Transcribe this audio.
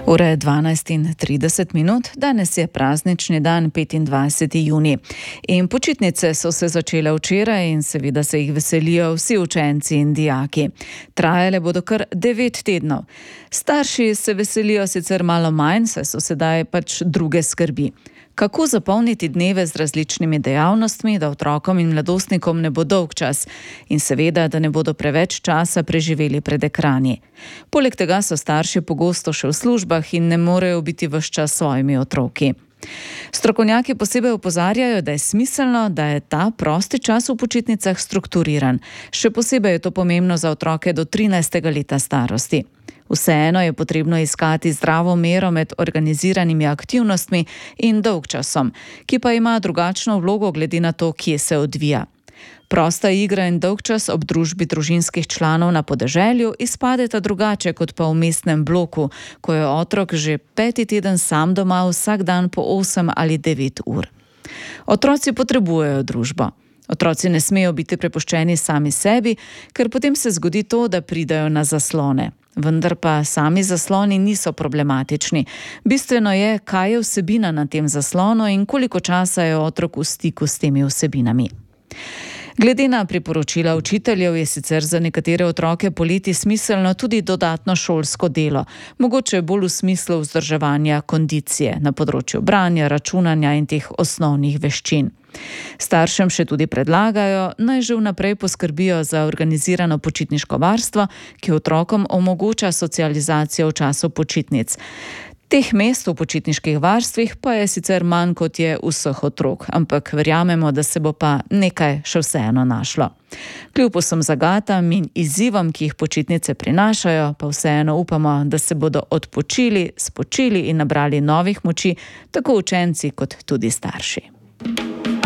Ura je 12:30, danes je praznični dan, 25. junij. In počitnice so se začele včeraj in seveda se jih veselijo vsi učenci in dijaki. Trajale bodo kar 9 tednov. Starši se veselijo sicer malo manj, saj so sedaj druge skrbi. Kako zapolniti dneve z različnimi dejavnostmi, da otrokom in mladostnikom ne bo dolg čas in seveda, da ne bodo preveč časa preživeli pred ekrani. Poleg tega so starši pogosto še v službah in ne morejo biti ves čas s svojimi otroki. Strokovnjaki posebej opozarjajo, da je smiselno, da je ta prosti čas v počitnicah strukturiran. Še posebej je to pomembno za otroke do 13. leta starosti. Vseeno je potrebno iskati zdravo mero med organiziranimi aktivnostmi in dolgčasom, ki pa ima drugačno vlogo glede na to, kje se odvija. Prosta igra in dolgčas ob družbi družinskih članov na podeželju izpadeta drugače kot pa v mestnem bloku, ko je otrok že 5. teden sam doma vsak dan po 8 ali 9 ur. Otroci potrebujejo družbo. Otroci ne smejo biti prepuščeni sami sebi, ker potem se zgodi to, da pridejo na zaslone. Vendar pa sami zasloni niso problematični. Bistveno je, kaj je vsebina na tem zaslonu in koliko časa je otrok v stiku s temi vsebinami. Glede na priporočila učiteljev je sicer za nekatere otroke poleti smiselno tudi dodatno šolsko delo, mogoče bolj v smislu vzdrževanja kondicije na področju branja, računanja in teh osnovnih veščin. Staršem še tudi predlagajo, naj že vnaprej poskrbijo za organizirano počitniško varstvo, ki otrokom omogoča socializacijo v času počitnic. Teh mest v počitniških varstvih pa je sicer manj kot je vseh otrok, ampak verjamemo, da se bo pa nekaj še vseeno našlo. Kljub vsem zagatam in izzivom, ki jih počitnice prinašajo, pa vseeno upamo, da se bodo odpočili, spočili in nabrali novih moči, tako učenci kot tudi starši.